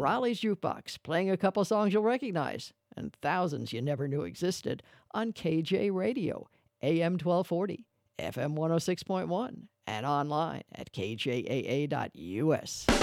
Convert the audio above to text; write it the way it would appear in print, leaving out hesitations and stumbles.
Raleig's Jukebox, playing a couple songs you'll recognize, and thousands you never knew existed on KJ Radio, AM 1240, FM 106.1, and online at kjaa.us.